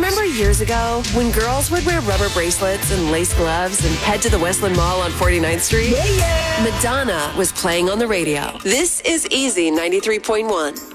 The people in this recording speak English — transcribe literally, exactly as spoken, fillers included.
Remember years ago when girls would wear rubber bracelets and lace gloves and head to the Westland Mall on forty-ninth Street? Yeah, yeah. Madonna was playing on the radio. This is Easy ninety-three point one.